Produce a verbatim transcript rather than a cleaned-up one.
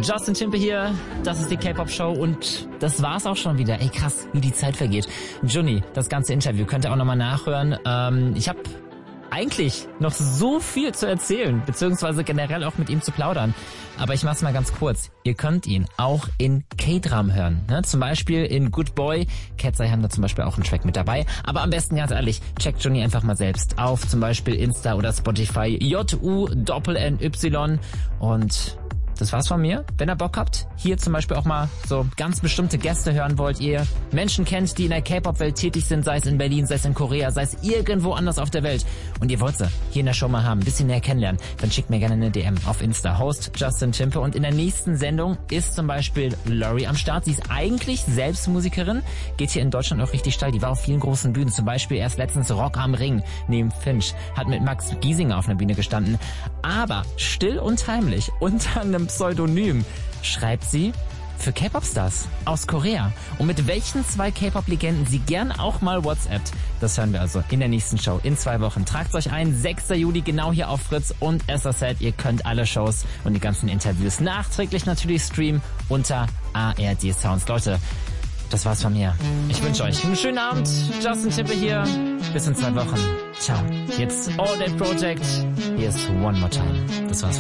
Justin Timpe hier, das ist die K-Pop-Show und das war's auch schon wieder. Ey, krass, wie die Zeit vergeht. Juni, das ganze Interview könnt ihr auch nochmal nachhören. Ähm, ich habe eigentlich noch so viel zu erzählen, beziehungsweise generell auch mit ihm zu plaudern. Aber ich mach's mal ganz kurz. Ihr könnt ihn auch in K-Dram hören. Ne? Zum Beispiel in Good Boy. Cat's Eye haben da zum Beispiel auch einen Track mit dabei. Aber am besten, ganz ehrlich, checkt Juni einfach mal selbst auf. Zum Beispiel Insta oder Spotify. J U N N Y. Und das war's von mir. Wenn ihr Bock habt, hier zum Beispiel auch mal so ganz bestimmte Gäste hören wollt, ihr Menschen kennt, die in der K-Pop-Welt tätig sind, sei es in Berlin, sei es in Korea, sei es irgendwo anders auf der Welt und ihr wollt sie hier in der Show mal haben, ein bisschen näher kennenlernen, dann schickt mir gerne eine D M auf Insta. Host Justin Timpe und in der nächsten Sendung ist zum Beispiel Lori am Start. Sie ist eigentlich selbst Musikerin, geht hier in Deutschland auch richtig steil. Die war auf vielen großen Bühnen, zum Beispiel erst letztens Rock am Ring neben Finch, hat mit Max Giesinger auf einer Bühne gestanden, aber still und heimlich unter einem Pseudonym schreibt sie für K-Pop-Stars aus Korea. Und mit welchen zwei K-Pop-Legenden sie gern auch mal WhatsAppt, das hören wir also in der nächsten Show in zwei Wochen. Tragt euch ein, sechster Juli genau hier auf Fritz und as I said, ihr könnt alle Shows und die ganzen Interviews nachträglich natürlich streamen unter A R D Sounds. Leute, das war's von mir. Ich wünsche euch einen schönen Abend. Justin Timpe hier. Bis in zwei Wochen. Ciao. Jetzt All That Project. Hier ist One More Time. Das war's von mir.